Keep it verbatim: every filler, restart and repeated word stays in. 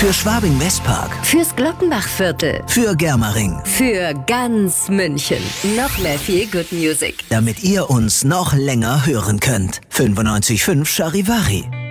Für Schwabing-Westpark. Fürs Glockenbachviertel. Für Germering. Für ganz München. Noch mehr Feel Good Music. Damit ihr uns noch länger hören könnt. fünfundneunzig Komma fünf Charivari.